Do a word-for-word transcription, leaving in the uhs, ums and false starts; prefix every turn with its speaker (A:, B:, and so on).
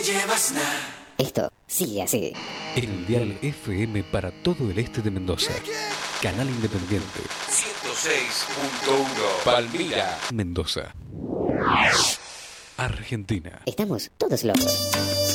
A: llevas nada.
B: Esto sigue así.
C: El dial F M para todo el este de Mendoza. Canal Independiente.
A: ciento seis punto uno. Palmira.
C: Mendoza. Argentina.
B: Estamos todos locos.